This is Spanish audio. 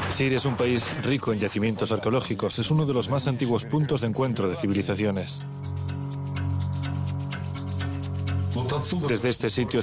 Siria es un país rico en yacimientos arqueológicos. Es uno de los más antiguos puntos de encuentro de civilizaciones. Desde este sitio